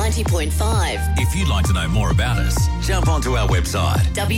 90.5. If you'd like to know more about us, jump onto our website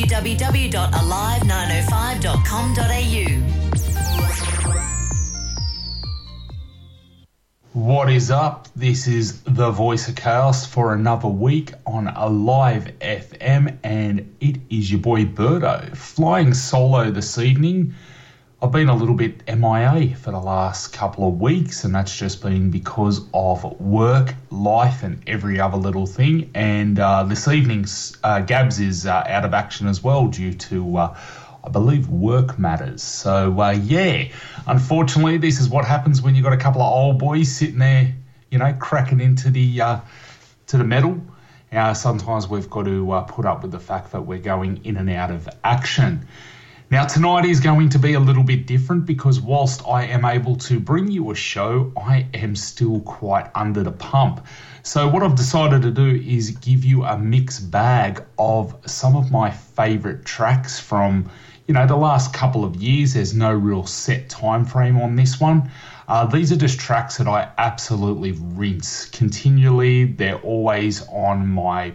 www.alive905.com.au. What is up? This is the Voice of Chaos for another week on Alive FM, and it is your boy Birdo flying solo this evening. I've been a little bit MIA for the last couple of weeks, and that's just been because of work, life, and every other little thing. And this evening's Gabs is out of action as well due to, I believe, work matters. So, unfortunately, this is what happens when you've got a couple of old boys sitting there, cracking into the metal. Sometimes we've got to put up with the fact that we're going in and out of action. Now, tonight is going to be a little bit different because whilst I am able to bring you a show, I am still quite under the pump. So what I've decided to do is give you a mixed bag of some of my favourite tracks from, the last couple of years. There's no real set time frame on this one. These are just tracks that I absolutely rinse continually. They're always on my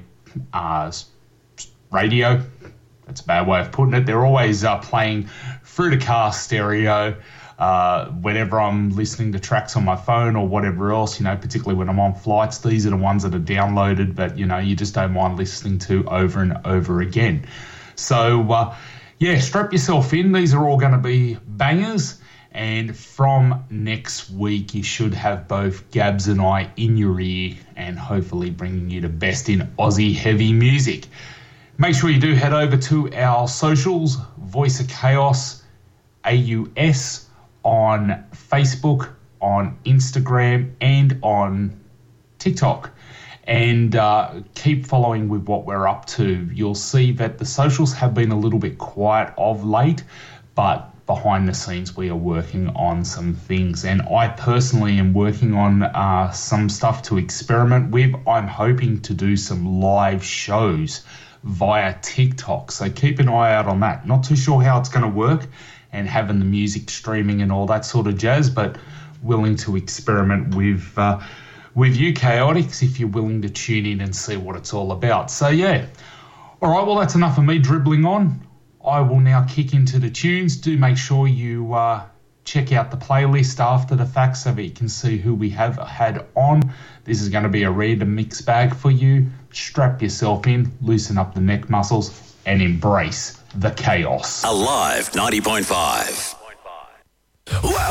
radio. That's a bad way of putting it. They're always playing through the car stereo whenever I'm listening to tracks on my phone or whatever else, particularly when I'm on flights. These are the ones that are downloaded, but, you just don't mind listening to over and over again. So, strap yourself in. These are all going to be bangers. And from next week, you should have both Gabs and I in your ear and hopefully bringing you the best in Aussie heavy music. Make sure you do head over to our socials, Voice of Chaos AUS, on Facebook, on Instagram, and on TikTok. And keep following with what we're up to. You'll see that the socials have been a little bit quiet of late, but behind the scenes we are working on some things. And I personally am working on some stuff to experiment with. I'm hoping to do some live shows via TikTok, so keep an eye out on that. Not too sure how it's going to work and having the music streaming and all that sort of jazz, but willing to experiment with you chaotics if you're willing to tune in and see what it's all about. So all right, well, that's enough of me dribbling on. I will now kick into the tunes. Do make sure you check out the playlist after the fact so that you can see who we have had on. This is going to be a random mix bag for you. Strap yourself in, loosen up the neck muscles, and embrace the chaos. Alive 90.5.